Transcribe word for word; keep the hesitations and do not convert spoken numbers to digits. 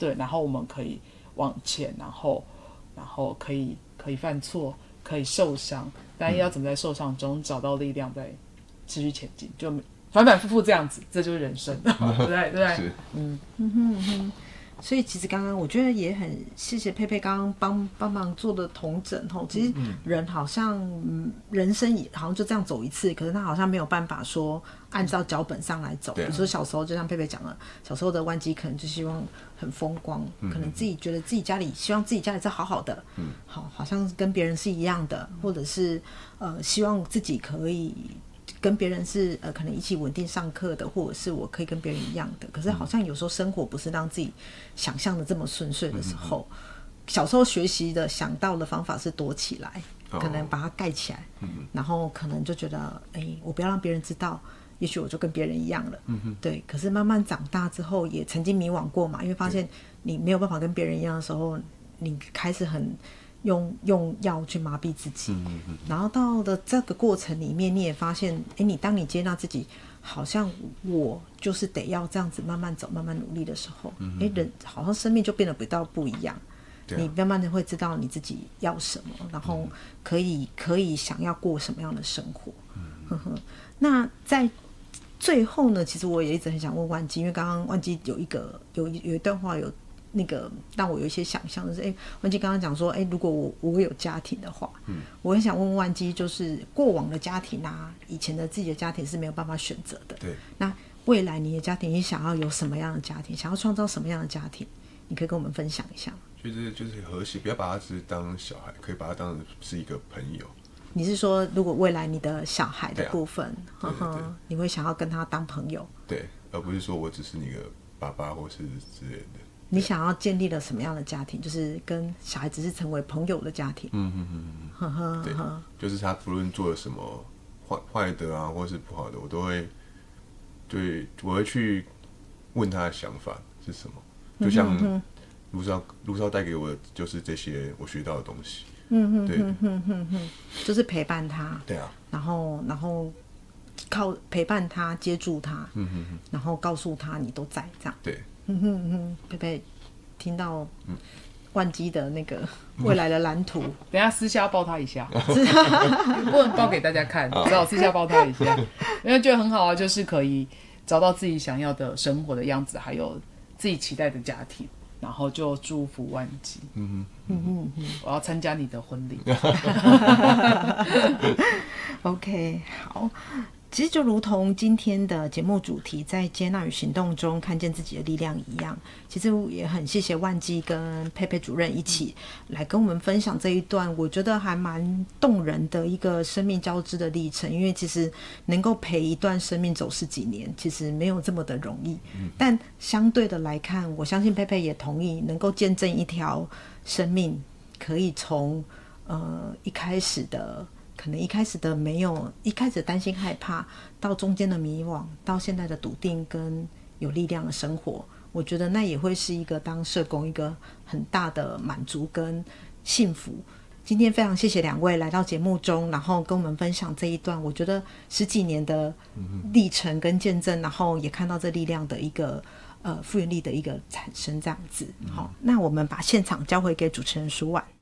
对，然后我们可以往前，然后然后可以可以犯错，可以受伤，但要怎么在受伤中找到力量，再持续前进，就反反复复这样子，这就是人生，对不对？对不对？ 嗯嗯哼哼。所以其实刚刚我觉得也很谢谢佩佩刚刚帮帮忙做的统整吼，其实人好像、嗯、人生也好像就这样走一次，可是他好像没有办法说按照脚本上来走。比如说小时候就像佩佩讲了，小时候的万基可能就希望很风光，嗯、可能自己觉得自己家里希望自己家里是好好的，嗯，好好像跟别人是一样的，或者是呃希望自己可以跟别人是呃可能一起稳定上课的，或者是我可以跟别人一样的。可是好像有时候生活不是让自己想象的这么顺遂的时候，嗯、小时候学习的想到的方法是躲起来，哦、可能把它盖起来，嗯、然后可能就觉得哎、欸，我不要让别人知道，也许我就跟别人一样了。嗯、对。可是慢慢长大之后，也曾经迷惘过嘛，因为发现你没有办法跟别人一样的时候，你开始很。用用药去麻痹自己，嗯嗯，然后到的这个过程里面，你也发现，哎，你当你接纳自己，好像我就是得要这样子慢慢走、慢慢努力的时候，哎、嗯，人好像生命就变得比较不一样。啊、你慢慢的会知道你自己要什么，然后可以可以想要过什么样的生活。嗯呵呵，那在最后呢，其实我也一直很想问万基，因为刚刚万基有一个有有一段话有。那个让我有一些想象，就是哎，万基刚刚讲说，哎，如果我我有家庭的话，嗯，我很想问万基，就是过往的家庭啊，以前的自己的家庭是没有办法选择的， 对。 那未来你的家庭，你想要有什么样的家庭？想要创造什么样的家庭？你可以跟我们分享一下吗？ 就是就是和谐，不要把他只是当小孩，可以把他当成是一个朋友。 你是说，如果未来你的小孩的部分， 对啊、对对对， 你会想要跟他当朋友？ 对，而不是说我只是你的爸爸或是之类的。 你想要建立了什么样的家庭？就是跟小孩子是成为朋友的家庭。嗯嗯嗯嗯，对，就是他不论做了什么坏坏的啊，或是不好的，我都会，对，我会去问他的想法是什么。就像卢少卢少带给我的就是这些我学到的东西。嗯嗯，对，嗯嗯嗯，就是陪伴他。 对啊。 然后然后靠陪伴他，接住他。嗯嗯嗯。然后告诉他你都在这样。 对。 嗯哼哼，佩佩听到万基的那个未来的蓝图， 等一下私下抱他一下，不能抱给大家看，只好私下抱他一下，因为觉得很好啊，就是可以找到自己想要的生活的样子，还有自己期待的家庭，然后就祝福万基。嗯嗯嗯嗯，我要参加你的婚礼。 OK， 好。其实就如同今天的节目主题，在接纳与行动中看见自己的力量一样，其实也很谢谢万基跟佩佩主任一起来跟我们分享这一段我觉得还蛮动人的一个生命交织的历程。因为其实能够陪一段生命走十几年，其实没有这么的容易，但相对的来看，我相信佩佩也同意，能够见证一条生命可以从呃一开始的可能一开始的没有，一开始的担心害怕，到中间的迷惘，到现在的笃定跟有力量的生活，我觉得那也会是一个当社工一个很大的满足跟幸福。今天非常谢谢两位来到节目中，然后跟我们分享这一段我觉得十几年的历程跟见证，然后也看到这力量的一个呃复原力的一个产生这样子。好，那我们把现场交回给主持人舒婉。